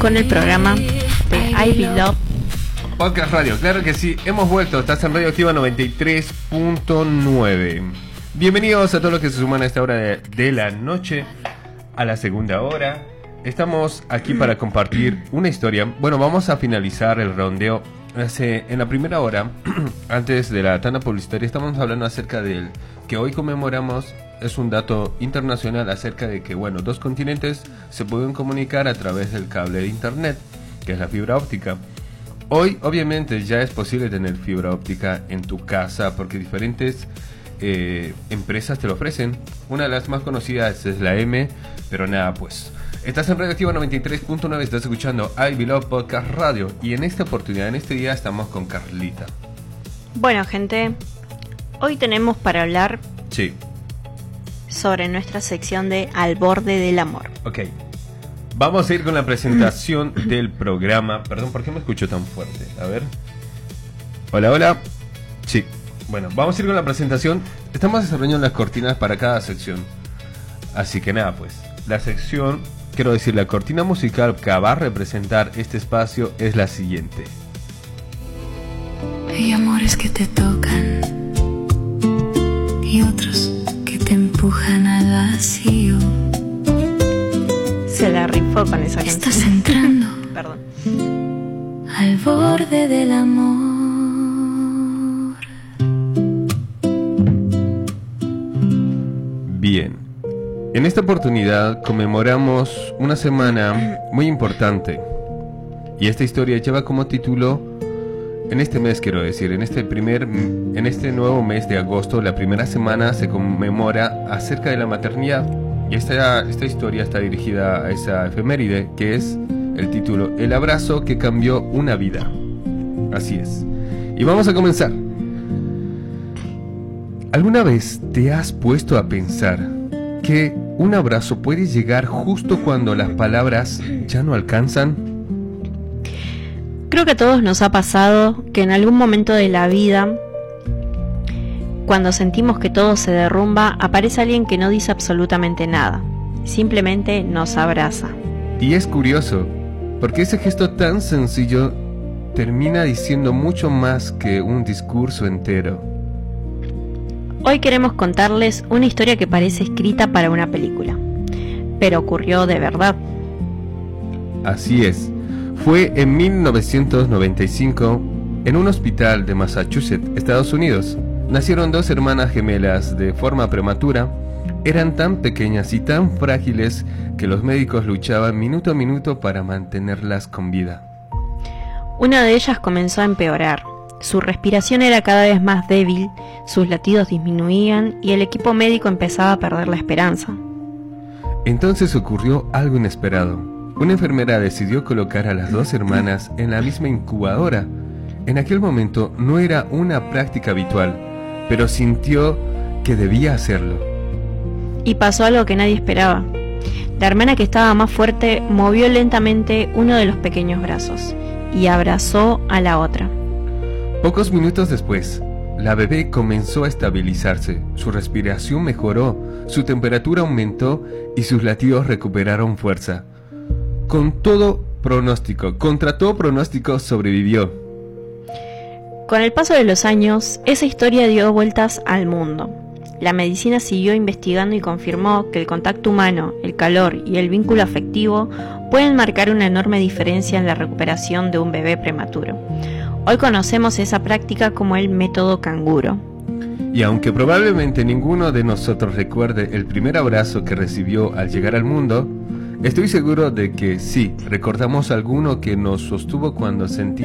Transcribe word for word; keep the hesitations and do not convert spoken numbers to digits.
con el programa de I Be Love Podcast Radio. Claro que sí, hemos vuelto. Estás en Radio Activa noventa y tres punto nueve. Bienvenidos a todos los que se suman a esta hora de, de la noche, a la segunda hora. Estamos aquí para compartir una historia. Bueno, vamos a finalizar el rondeo. Hace, en la primera hora, antes de la tanda publicitaria, estamos hablando acerca del que hoy conmemoramos. Es un dato internacional acerca de que, bueno, dos continentes se pueden comunicar a través del cable de internet, que es la fibra óptica. Hoy, obviamente, ya es posible tener fibra óptica en tu casa porque diferentes eh, empresas te lo ofrecen. Una de las más conocidas es la M, pero nada, pues. Estás en Radio Activa noventa y tres punto nueve, estás escuchando I Be Love Podcast Radio. Y en esta oportunidad, en este día, estamos con Carlita. Bueno, gente, hoy tenemos para hablar Sí. sobre nuestra sección de Al Borde del Amor. Ok. Vamos a ir con la presentación del programa. Perdón, ¿por qué me escucho tan fuerte? A ver. Hola, hola. Sí. Bueno, vamos a ir con la presentación. Estamos desarrollando las cortinas para cada sección. Así que nada, pues. La sección, quiero decir, la cortina musical que va a representar este espacio es la siguiente. Hay amores que te tocan y otros que te empujan al vacío. Se la rifó con esa canción. Estás entrando Perdón. al borde del amor. Bien. En esta oportunidad conmemoramos una semana muy importante. Y esta historia lleva como título, en este mes quiero decir, en este primer, en este nuevo mes de agosto, la primera semana se conmemora acerca de la maternidad. Y esta, esta historia está dirigida a esa efeméride, que es el título, El abrazo que cambió una vida. Así es. Y vamos a comenzar. ¿Alguna vez te has puesto a pensar que un abrazo puede llegar justo cuando las palabras ya no alcanzan? Creo que a todos nos ha pasado que en algún momento de la vida, cuando sentimos que todo se derrumba, aparece alguien que no dice absolutamente nada. Simplemente nos abraza. Y es curioso, porque ese gesto tan sencillo termina diciendo mucho más que un discurso entero. Hoy queremos contarles una historia que parece escrita para una película, pero ocurrió de verdad. Así es. Fue en mil novecientos noventa y cinco, en un hospital de Massachusetts, Estados Unidos. Nacieron dos hermanas gemelas de forma prematura. Eran tan pequeñas y tan frágiles que los médicos luchaban minuto a minuto para mantenerlas con vida. Una de ellas comenzó a empeorar. Su respiración era cada vez más débil, sus latidos disminuían y el equipo médico empezaba a perder la esperanza. Entonces ocurrió algo inesperado. Una enfermera decidió colocar a las dos hermanas en la misma incubadora. En aquel momento no era una práctica habitual, pero sintió que debía hacerlo. Y pasó algo que nadie esperaba. La hermana que estaba más fuerte movió lentamente uno de los pequeños brazos y abrazó a la otra. Pocos minutos después, la bebé comenzó a estabilizarse, su respiración mejoró, su temperatura aumentó y sus latidos recuperaron fuerza. Con todo pronóstico, contra todo pronóstico sobrevivió. Con el paso de los años, esa historia dio vueltas al mundo. La medicina siguió investigando y confirmó que el contacto humano, el calor y el vínculo afectivo pueden marcar una enorme diferencia en la recuperación de un bebé prematuro. Hoy conocemos esa práctica como el método canguro. Y aunque probablemente ninguno de nosotros recuerde el primer abrazo que recibió al llegar al mundo, estoy seguro de que sí, recordamos alguno que nos sostuvo cuando sentimos